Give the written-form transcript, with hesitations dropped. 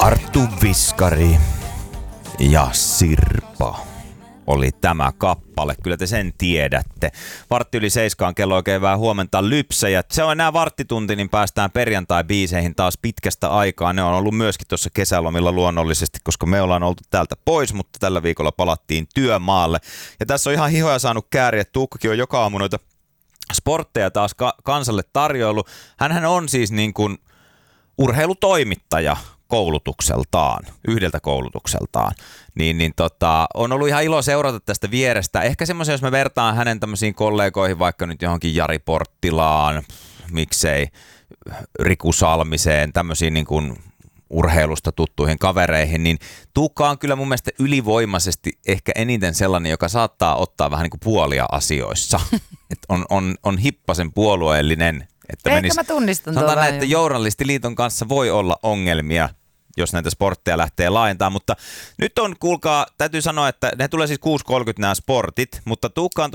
Arttu Viskari ja Sirpa oli tämä kappale. Kyllä te sen tiedätte. 6:15 kello oikein vähän huomenta lypsäjät. Se on enää varttitunti, niin päästään perjantai-biiseihin taas pitkästä aikaa. Ne on ollut myöskin tuossa kesälomilla luonnollisesti, koska me ollaan oltu täältä pois, mutta tällä viikolla palattiin työmaalle. Ja tässä on ihan hihoja saanut kääriä. Tuukkakin on joka aamu noita sportteja taas kansalle tarjoilu. Hänhän on siis niin kuin urheilutoimittaja koulutukseltaan, yhdeltä koulutukseltaan, on ollut ihan ilo seurata tästä vierestä. Ehkä semmoisen, jos mä vertaan hänen tämmöisiin kollegoihin, vaikka nyt johonkin Jari Porttilaan, miksei Riku Salmiseen, tämmöisiin niin kuin urheilusta tuttuihin kavereihin, niin Tuukka on kyllä mun mielestä ylivoimaisesti ehkä eniten sellainen, joka saattaa ottaa vähän niin kuin puolia asioissa. Et on hippasen puolueellinen. Että ehkä mä tunnistan tuolla. Sanotaan, että Journalistiliiton kanssa voi olla ongelmia, jos näitä sportteja lähtee laajentamaan, mutta nyt on, kuulkaa, täytyy sanoa, että ne tulee siis 6.30 nämä sportit, mutta Tuukka on